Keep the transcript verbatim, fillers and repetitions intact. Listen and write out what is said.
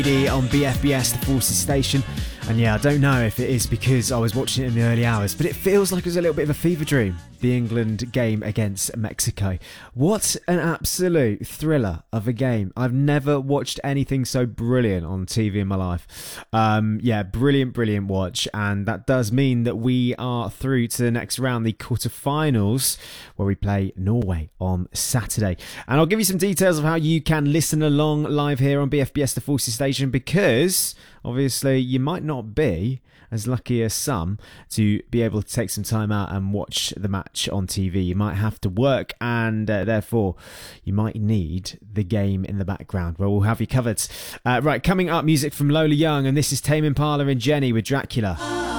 On B F B S, the Forces Station. And yeah, I don't know if it is because I was watching it in the early hours, but it feels like it was a little bit of a fever dream, the England game against Mexico. What an absolute thriller of a game. I've never watched anything so brilliant on T V in my life. Um, yeah, brilliant, brilliant watch. And that does mean that we are through to the next round, the quarterfinals, where we play Norway on Saturday. And I'll give you some details of how you can listen along live here on B F B S, the Forces Station, because obviously you might not be as lucky as some to be able to take some time out and watch the match on T V. You might have to work, and uh, therefore you might need the game in the background. Well, we'll have you covered. Uh, right, coming up, music from Lola Young, and this is Tame Impala and Jenny with Dracula.